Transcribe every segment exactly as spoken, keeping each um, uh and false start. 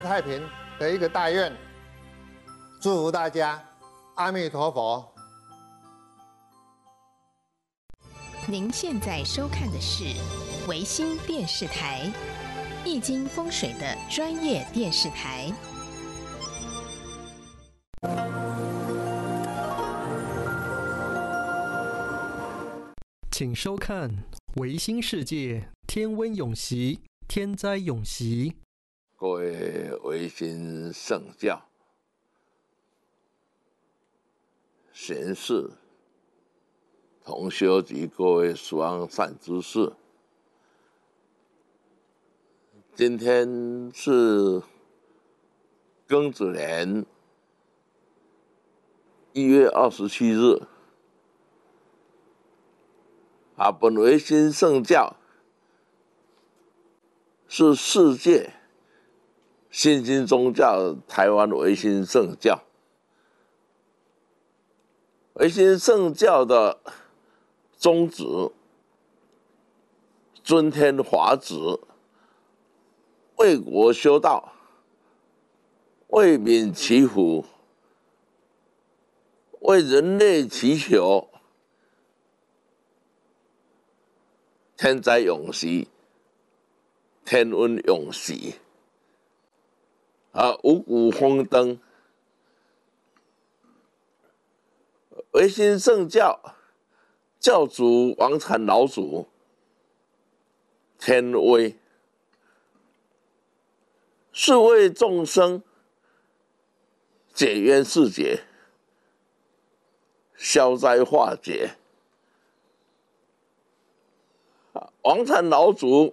太平的一个大愿，祝福大家，阿弥陀佛。 您现在收看的是维新电视台易经风水的专业电视台。 请收看维新世界天温永息，天灾永息。 各位维新圣教贤士、同修及各位殊安善知识，今天是庚子年一月二十七日。啊，本维新圣教是世界新兴宗教台湾维新圣教。维新圣教的宗旨，尊天华旨，为国修道，为民祈福，为人类祈求天灾永息，天温永息，啊，五谷丰登。维新圣教教主王禅老祖天威，是为众生解冤释结，消灾化解。王禅老祖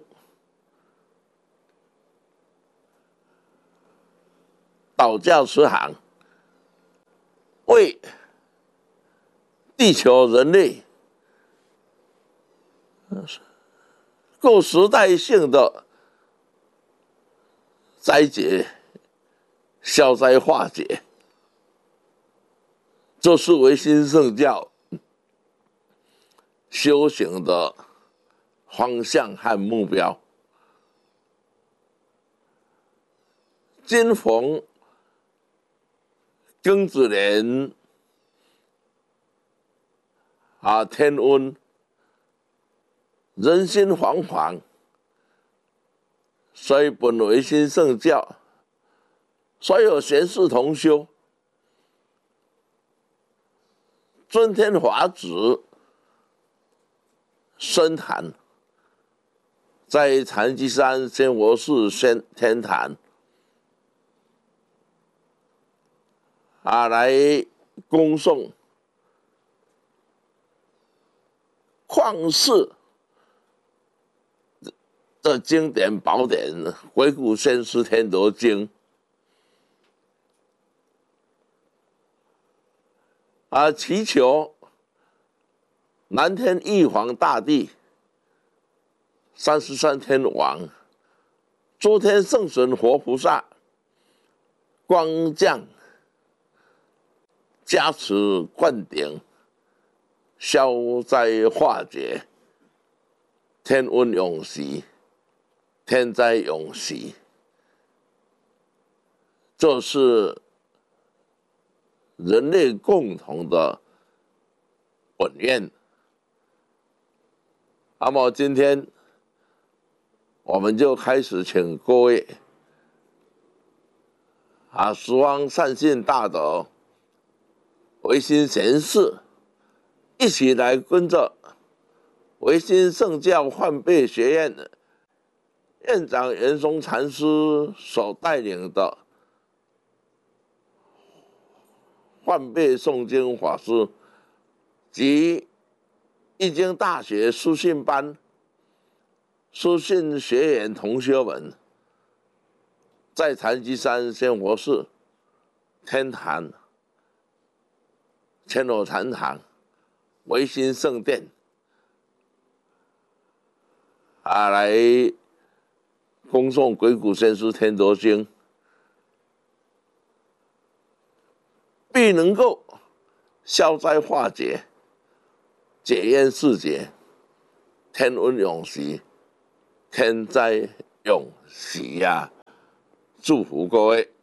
导教慈航，为地球人类各时代性的灾劫消灾化解，这是维新圣教修行的方向和目标。今逢庚子年啊，天温，人心惶惶，所以本维新圣教所有贤士同修尊天华旨深坛，在禅机山仙佛寺仙天坛啊，来恭送旷世的经典宝典《鬼谷先师天德经》啊，祈求南天玉皇大帝、三十三天王、诸天圣神活菩萨光降加持灌顶，消灾化解，天温永息，天灾永息。这是人类共同的本愿。那么今天我们就开始请各位啊，十方善信大德、维新贤士一起来跟着维新圣教换辈学院院长袁松禅师所带领的换辈诵经法师及易经大学书信班书信学员同学们，在禅机山仙佛寺天坛千罗禅堂维新圣殿啊，来恭诵《鬼谷先师天德经》，必能够消灾化解、解冤释结、天温永息、天灾永息呀、啊！ 祝福各位。